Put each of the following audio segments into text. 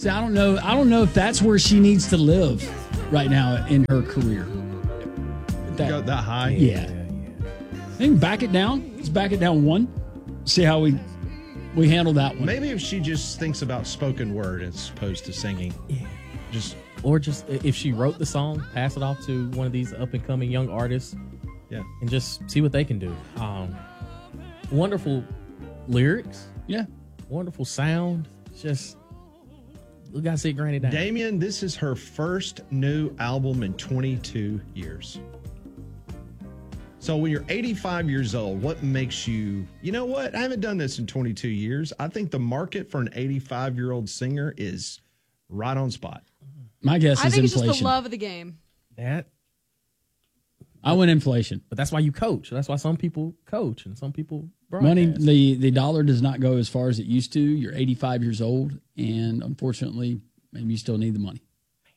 See, I don't know. I don't know if that's where she needs to live right now in her career. Go that high? Yeah. I think back it down. Let's back it down one. See how we handle that one. Maybe if she just thinks about spoken word as opposed to singing. Yeah. Or just if she wrote the song, pass it off to one of these up and coming young artists. Yeah. And just see what they can do. Wonderful lyrics. Yeah. Wonderful sound. Just we gotta sit Granny down. Damien, this is her first new album in 22 years. So when you're 85 years old, what makes you know what? I haven't done this in 22 years. I think the market for an 85-year-old singer is right on spot. My guess is I think inflation. it's just the love of the game. I went inflation. But that's why you coach. That's why some people coach and some people broadcast. Money, the dollar does not go as far as it used to. You're 85 years old, and unfortunately, maybe you still need the money.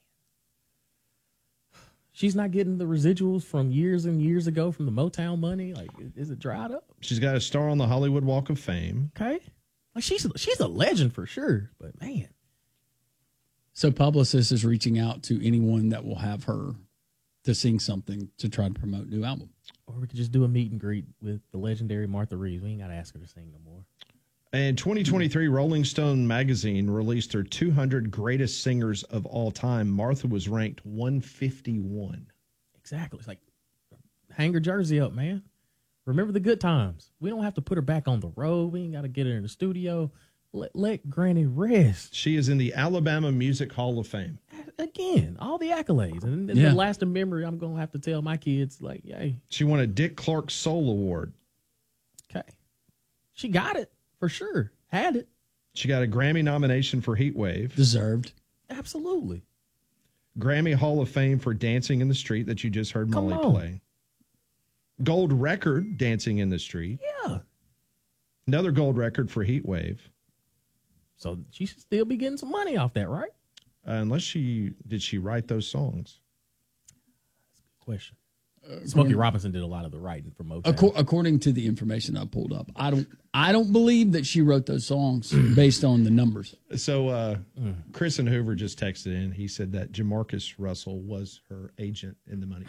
She's not getting the residuals from years and years ago from the Motown money. Like, is it dried up? She's got a star on the Hollywood Walk of Fame. Okay. Like she's a legend for sure, but man. So Publicist is reaching out to anyone that will have her to sing something to try to promote new album. Or we could just do a meet and greet with the legendary Martha Reeves. We ain't got to ask her to sing no more. In 2023, Rolling Stone magazine released their 200 greatest singers of all time. Martha was ranked 151. Exactly. It's like, hang her jersey up, man. Remember the good times. We don't have to put her back on the road. We ain't got to get her in the studio. Let Granny rest. She is in the Alabama Music Hall of Fame. Again, all the accolades. And the lasting memory, I'm going to have to tell my kids, like, yay. She won a Dick Clark Soul Award. Okay. She got it, for sure. Had it. She got a Grammy nomination for Heat Wave. Deserved. Absolutely. Grammy Hall of Fame for Dancing in the Street that you just heard Molly play. Gold record, Dancing in the Street. Yeah. Another gold record for Heat Wave. So she should still be getting some money off that, right? Unless she write those songs? That's a good question. Smokey Robinson did a lot of the writing for Motown. According to the information I pulled up, I don't believe that she wrote those songs based on the numbers. So Chris and Hoover just texted in. He said that Jamarcus Russell was her agent in the money.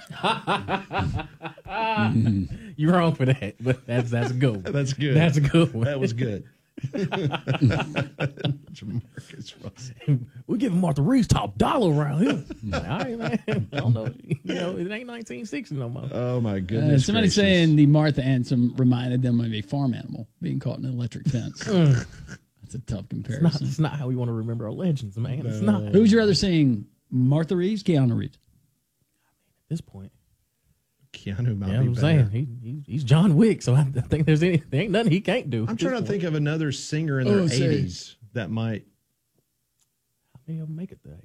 You're wrong for that, but that's a good one. That's good. That's a good one. That was good. Jamarcus Russell. We giving Martha Reeves top dollar around here. All right, man. I don't know. It ain't 1960 no more. Oh my goodness! Somebody gracious. saying the Martha anthem reminded them of a farm animal being caught in an electric fence. That's a tough comparison. It's not how we want to remember our legends, man. It's not. Who would you rather sing, Martha Reeves, Keanu Reeves? At this point, Keanu might be I'm better. saying he's John Wick, so I think there ain't nothing he can't do. I'm trying to think of another singer in their 80s that might. How many of them make it to 80?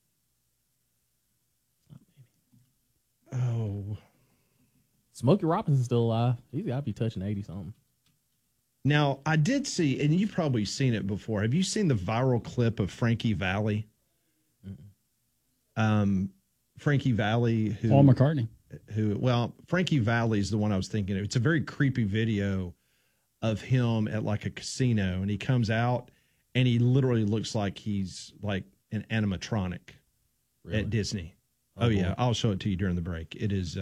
Oh, Smokey Robinson's still alive. He's got to be touching 80 something. now I did see, and you've probably seen it before. Have you seen the viral clip of Frankie Valli? Frankie Valli, who Paul McCartney. Frankie Valli is the one I was thinking of. It's a very creepy video of him at like a casino, and he comes out and he literally looks like he's like an animatronic at Disney. Oh yeah, I'll show it to you during the break. It is.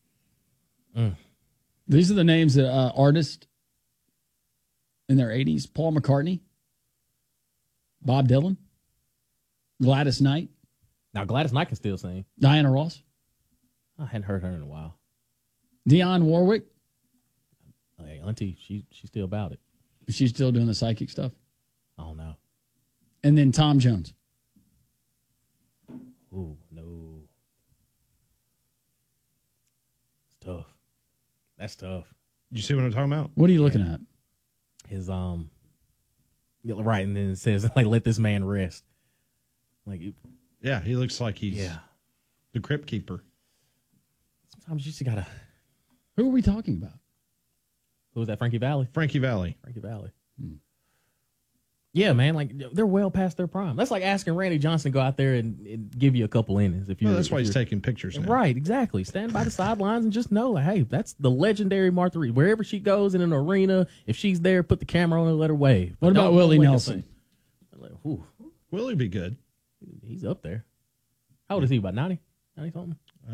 These are the names of artists in their 80s. Paul McCartney, Bob Dylan, Gladys Knight. Now Gladys Knight can still sing. Diana Ross. I hadn't heard her in a while. Dionne Warwick. Hey, Auntie, she's still about it. She's still doing the psychic stuff. I don't know. And then Tom Jones. Ooh, no. It's tough. That's tough. You see what I'm talking about? What are you looking at? His yeah, right, and then it says like, "Let this man rest." Like, Yeah, he looks like he's the crypt keeper. Sometimes you just gotta. Who are we talking about? Who was that? Frankie Valli. Frankie Valli. Frankie Valli. Yeah, man, like they're well past their prime. That's like asking Randy Johnson to go out there and give you a couple innings. If you, Well, that's why he's taking pictures now. Right, exactly. Stand by the sidelines and just know, like, hey, that's the legendary Martha Reeves. Wherever she goes in an arena, if she's there, put the camera on and let her wave. What about Willie Nelson? Willie be good. He's up there. How old is he? About 90? 90 something?